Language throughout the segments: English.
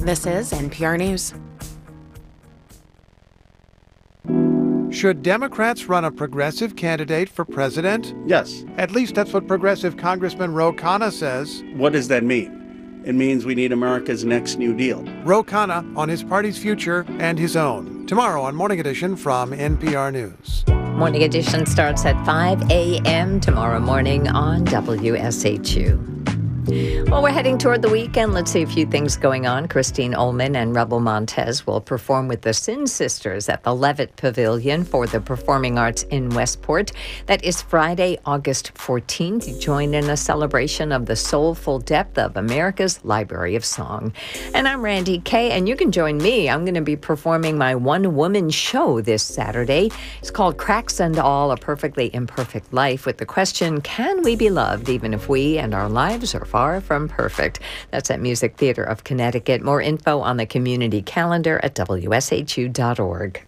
This is NPR News. Should Democrats run a progressive candidate for president? Yes. At least that's what progressive Congressman Ro Khanna says. What does that mean? It means we need America's next New Deal. Ro Khanna on his party's future and his own. Tomorrow on Morning Edition from NPR News. Morning Edition starts at 5 a.m. tomorrow morning on WSHU. Well, we're heading toward the weekend. Let's see a few things going on. Christine Ullman and Rebel Montez will perform with the Sin Sisters at the Levitt Pavilion for the Performing Arts in Westport. That is Friday, August 14th. Join in a celebration of the soulful depth of America's Library of Song. And I'm Randy Kay, and you can join me. I'm going to be performing my one-woman show this Saturday. It's called Cracks and All, A Perfectly Imperfect Life, with the question, can we be loved even if we and our lives are far from perfect? That's at Music Theater of Connecticut. More info on the community calendar at WSHU.org.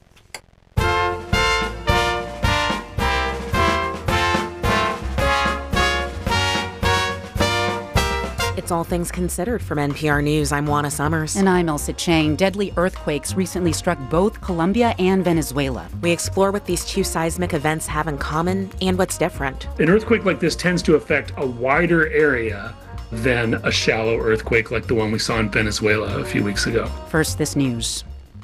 It's All Things Considered from NPR News. I'm Juana Summers. And I'm Elsa Chang. Deadly earthquakes recently struck both Colombia and Venezuela. We explore what these two seismic events have in common and what's different. An earthquake like this tends to affect a wider area than a shallow earthquake like the one we saw in Venezuela a few weeks ago. First, this news.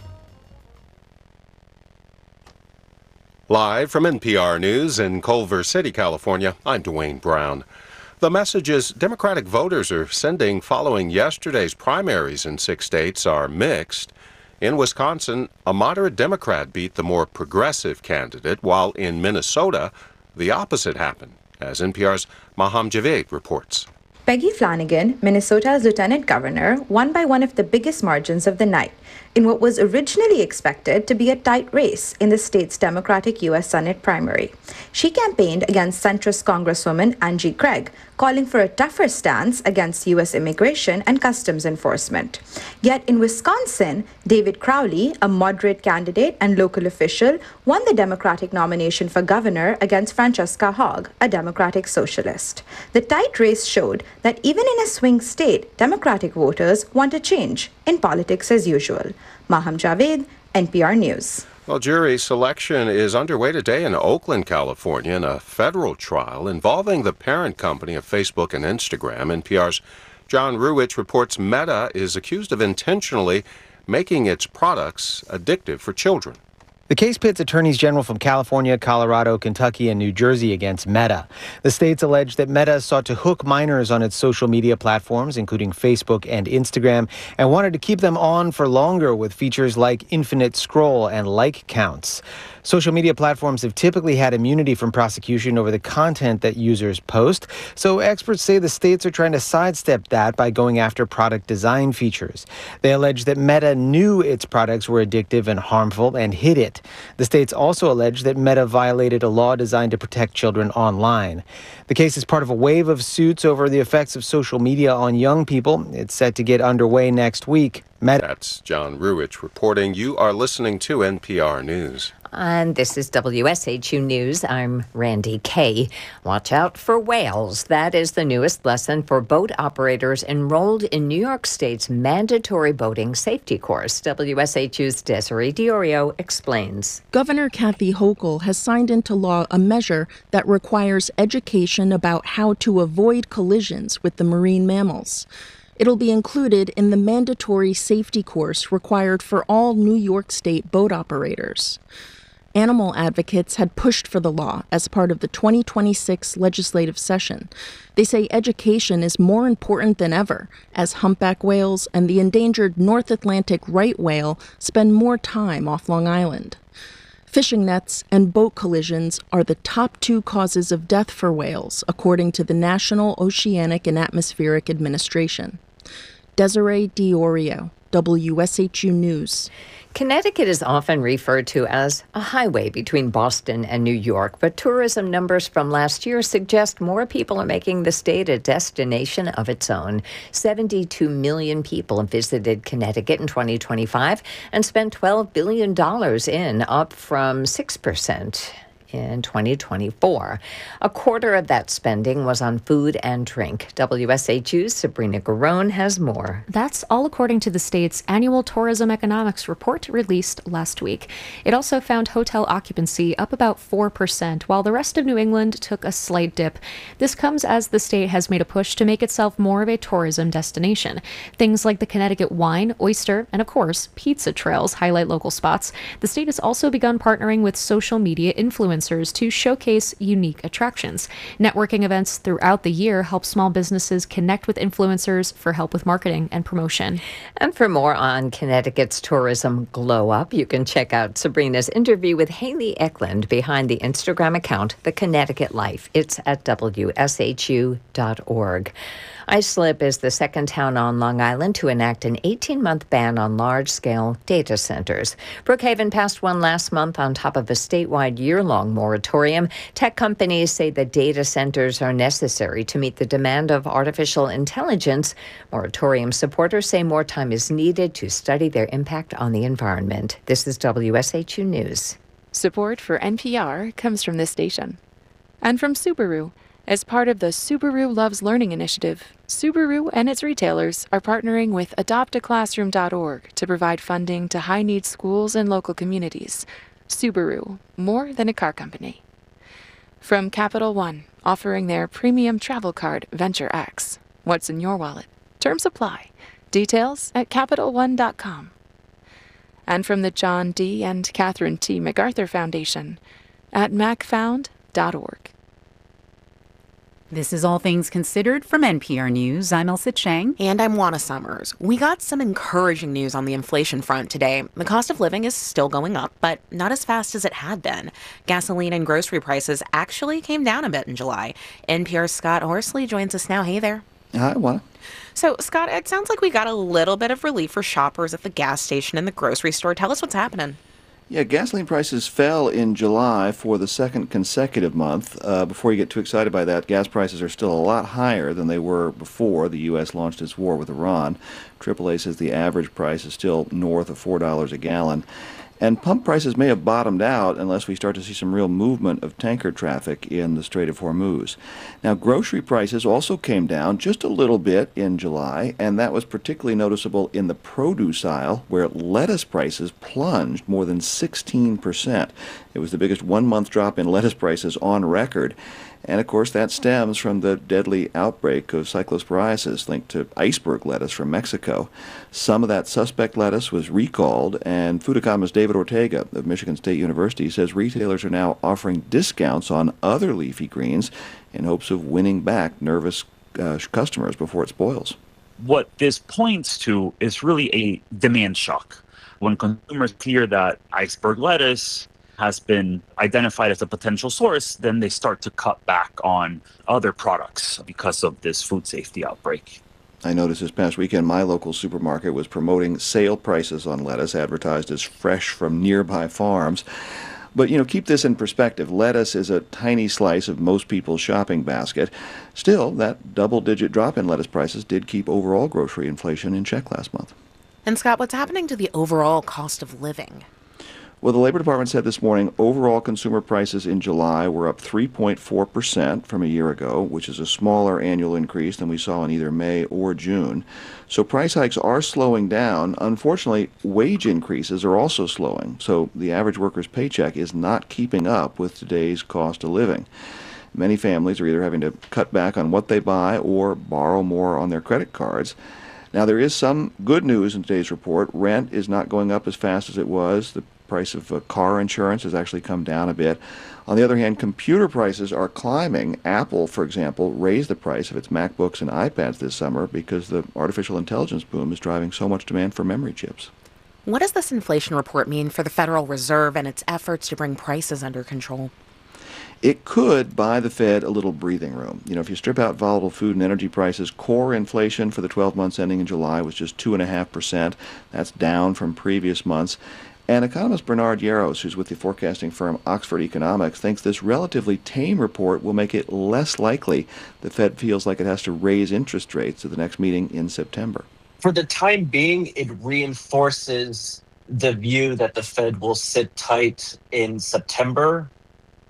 Live from NPR News in Culver City, California, I'm Dwayne Brown. The messages Democratic voters are sending following yesterday's primaries in 6 states are mixed. In Wisconsin, a moderate Democrat beat the more progressive candidate, while in Minnesota, the opposite happened, as NPR's Maham Javed reports. Peggy Flanagan, Minnesota's lieutenant governor, won by one of the biggest margins of the night in what was originally expected to be a tight race in the state's Democratic U.S. Senate primary. She campaigned against centrist Congresswoman Angie Craig, calling for a tougher stance against U.S. immigration and customs enforcement. Yet in Wisconsin, David Crowley, a moderate candidate and local official, won the Democratic nomination for governor against Francesca Hogg, a Democratic socialist. The tight race showed that even in a swing state, Democratic voters want a change in politics as usual. Maham Javed, NPR News. Well, jury selection is underway today in Oakland, California, in a federal trial involving the parent company of Facebook and Instagram. NPR's John Ruwitch reports Meta is accused of intentionally making its products addictive for children. The case pits attorneys general from California, Colorado, Kentucky, and New Jersey against Meta. The states allege that Meta sought to hook minors on its social media platforms, including Facebook and Instagram, and wanted to keep them on for longer with features like infinite scroll and like counts. Social media platforms have typically had immunity from prosecution over the content that users post, so experts say the states are trying to sidestep that by going after product design features. They allege that Meta knew its products were addictive and harmful and hid it. The states also allege that Meta violated a law designed to protect children online. The case is part of a wave of suits over the effects of social media on young people. It's set to get underway next week. That's John Ruwitch reporting. You are listening to NPR News. And this is WSHU News. I'm Randy Kay. Watch out for whales. That is the newest lesson for boat operators enrolled in New York State's mandatory boating safety course. WSHU's Desiree Diorio explains. Governor Kathy Hochul has signed into law a measure that requires education about how to avoid collisions with the marine mammals. It'll be included in the mandatory safety course required for all New York State boat operators. Animal advocates had pushed for the law as part of the 2026 legislative session. They say education is more important than ever, as humpback whales and the endangered North Atlantic right whale spend more time off Long Island. Fishing nets and boat collisions are the top two causes of death for whales, according to the National Oceanic and Atmospheric Administration. Desiree Diorio, WSHU News. Connecticut is often referred to as a highway between Boston and New York, but tourism numbers from last year suggest more people are making the state a destination of its own. 72 million people visited Connecticut in 2025 and spent $12 billion up from 6% in 2024. A quarter of that spending was on food and drink. WSHU's Sabrina Garone has more. That's all according to the state's annual tourism economics report released last week. It also found hotel occupancy up about 4%, while the rest of New England took a slight dip. This comes as the state has made a push to make itself more of a tourism destination. Things like the Connecticut wine, oyster, and of course, pizza trails highlight local spots. The state has also begun partnering with social media influencers to showcase unique attractions. Networking events throughout the year help small businesses connect with influencers for help with marketing and promotion. And for more on Connecticut's tourism glow up, you can check out Sabrina's interview with Haley Eklund behind the Instagram account, The Connecticut Life. It's at WSHU.org. Islip is the second town on Long Island to enact an 18-month ban on large-scale data centers. Brookhaven passed one last month on top of a statewide year-long moratorium. Tech companies say the data centers are necessary to meet the demand of artificial intelligence. Moratorium supporters say more time is needed to study their impact on the environment. This is WSHU News. Support for NPR comes from this station and from Subaru. As part of the Subaru Loves Learning initiative, Subaru and its retailers are partnering with adoptaclassroom.org to provide funding to high-need schools and local communities. Subaru, more than a car company. From Capital One, offering their premium travel card, Venture X. What's in your wallet? Terms apply. Details at CapitalOne.com. And from the John D. and Catherine T. MacArthur Foundation at macfound.org. This is All Things Considered from NPR News. I'm Elsa Chang. And I'm Juana Summers. We got some encouraging news on the inflation front today. The cost of living is still going up, but not as fast as it had been. Gasoline and grocery prices actually came down a bit in July. NPR's Scott Horsley joins us now. Hey there. Hi, Juana. So, Scott, it sounds like we got a little bit of relief for shoppers at the gas station and the grocery store. Tell us what's happening. Yeah, gasoline prices fell in July for the second consecutive month. Before you get too excited by that, gas prices are still a lot higher than they were before the U.S. launched its war with Iran. AAA says the average price is still north of $4 a gallon. And pump prices may have bottomed out unless we start to see some real movement of tanker traffic in the Strait of Hormuz. Now, grocery prices also came down just a little bit in July, and that was particularly noticeable in the produce aisle, where lettuce prices plunged more than 16%. It was the biggest one-month drop in lettuce prices on record. And, of course, that stems from the deadly outbreak of cyclosporiasis linked to iceberg lettuce from Mexico. Some of that suspect lettuce was recalled, and Food Economist David Ortega of Michigan State University says retailers are now offering discounts on other leafy greens in hopes of winning back nervous customers before it spoils. What this points to is really a demand shock. When consumers hear that iceberg lettuce has been identified as a potential source, then they start to cut back on other products because of this food safety outbreak. I noticed this past weekend my local supermarket was promoting sale prices on lettuce advertised as fresh from nearby farms. But, keep this in perspective. Lettuce is a tiny slice of most people's shopping basket. Still, that double-digit drop in lettuce prices did keep overall grocery inflation in check last month. And, Scott, what's happening to the overall cost of living? Well, the Labor Department said this morning overall consumer prices in July were up 3.4% from a year ago, which is a smaller annual increase than we saw in either May or June. So price hikes are slowing down. Unfortunately, wage increases are also slowing. So the average worker's paycheck is not keeping up with today's cost of living. Many families are either having to cut back on what they buy or borrow more on their credit cards. Now, there is some good news in today's report. Rent is not going up as fast as it was. The price of car insurance has actually come down a bit. On the other hand, computer prices are climbing. Apple, for example, raised the price of its MacBooks and iPads this summer because the artificial intelligence boom is driving so much demand for memory chips. What does this inflation report mean for the Federal Reserve and its efforts to bring prices under control? It could buy the Fed a little breathing room. If you strip out volatile food and energy prices, core inflation for the 12 months ending in July was just 2.5%. That's down from previous months. And economist Bernard Yaros, who's with the forecasting firm Oxford Economics, thinks this relatively tame report will make it less likely the Fed feels like it has to raise interest rates at the next meeting in September. For the time being, it reinforces the view that the Fed will sit tight in September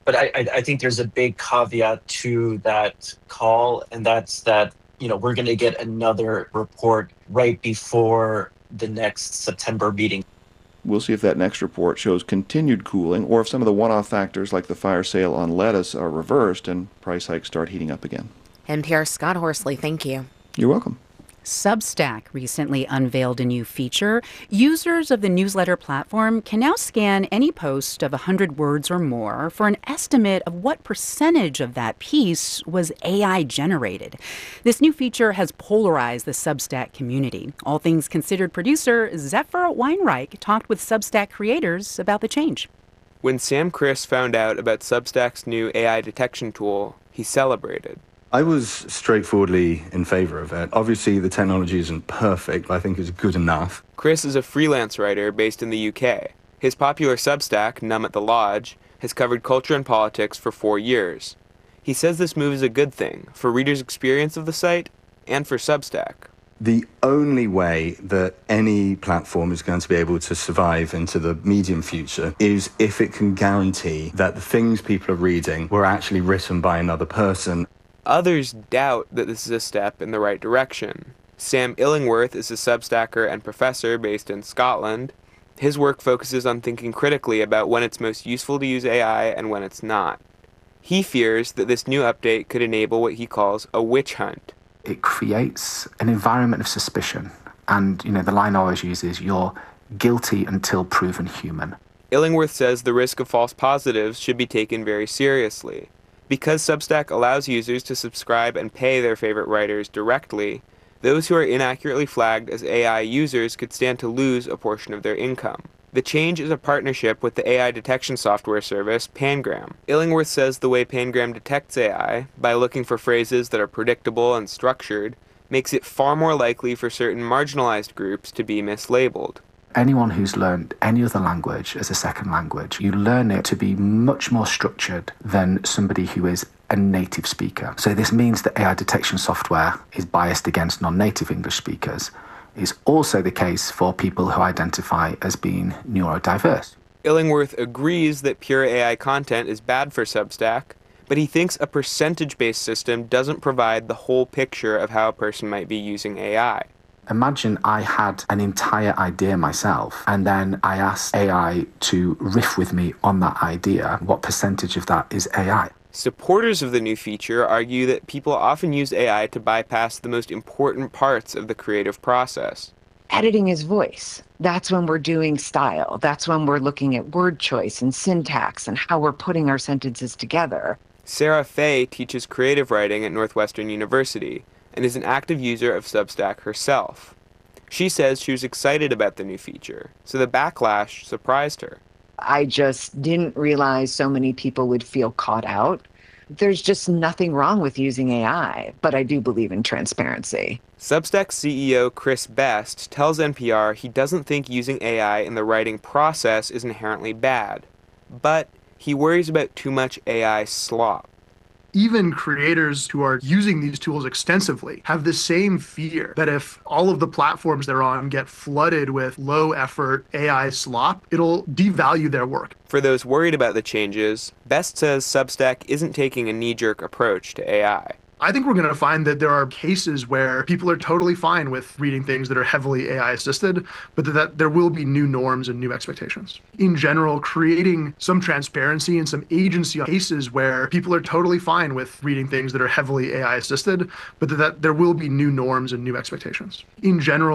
But I think there's a big caveat to that call, and that's that, we're going to get another report right before the next September meeting. We'll see if that next report shows continued cooling or if some of the one-off factors like the fire sale on lettuce are reversed and price hikes start heating up again. NPR's Scott Horsley, thank you. You're welcome. Substack recently unveiled a new feature. Users of the newsletter platform can now scan any post of 100 words or more for an estimate of what percentage of that piece was AI generated. This new feature has polarized the Substack community. All Things Considered producer Zephyr Weinreich talked with Substack creators about the change. When Sam Kriss found out about Substack's new AI detection tool, he celebrated. I was straightforwardly in favor of it. Obviously, the technology isn't perfect, but I think it's good enough. Kriss is a freelance writer based in the UK. His popular Substack, Numb at the Lodge, has covered culture and politics for 4 years. He says this move is a good thing for readers' experience of the site and for Substack. The only way that any platform is going to be able to survive into the medium future is if it can guarantee that the things people are reading were actually written by another person. Others doubt that this is a step in the right direction. Sam Illingworth is a Substacker and professor based in Scotland. His work focuses on thinking critically about when it's most useful to use AI and when it's not. He fears that this new update could enable what he calls a witch hunt. It creates an environment of suspicion. And, the line I always use is you're guilty until proven human. Illingworth says the risk of false positives should be taken very seriously. Because Substack allows users to subscribe and pay their favorite writers directly, those who are inaccurately flagged as AI users could stand to lose a portion of their income. The change is a partnership with the AI detection software service Pangram. Illingworth says the way Pangram detects AI, by looking for phrases that are predictable and structured, makes it far more likely for certain marginalized groups to be mislabeled. Anyone who's learned any other language as a second language, you learn it to be much more structured than somebody who is a native speaker. So this means that AI detection software is biased against non-native English speakers. It's also the case for people who identify as being neurodiverse. Illingworth agrees that pure AI content is bad for Substack, but he thinks a percentage-based system doesn't provide the whole picture of how a person might be using AI. Imagine I had an entire idea myself, and then I asked AI to riff with me on that idea. What percentage of that is AI? Supporters of the new feature argue that people often use AI to bypass the most important parts of the creative process. Editing is voice. That's when we're doing style. That's when we're looking at word choice and syntax and how we're putting our sentences together. Sarah Fay teaches creative writing at Northwestern University and is an active user of Substack herself. She says she was excited about the new feature, so the backlash surprised her. I just didn't realize so many people would feel caught out. There's just nothing wrong with using AI, but I do believe in transparency. Substack CEO Chris Best tells NPR he doesn't think using AI in the writing process is inherently bad, but he worries about too much AI slop. Even creators who are using these tools extensively have the same fear that if all of the platforms they're on get flooded with low-effort AI slop, it'll devalue their work. For those worried about the changes, Best says Substack isn't taking a knee-jerk approach to AI. I think we're going to find that there are cases where people are totally fine with reading things that are heavily AI assisted, but that there will be new norms and new expectations. In general, creating some transparency and some agency on cases where people are totally fine with reading things that are heavily AI assisted, but that there will be new norms and new expectations. In general,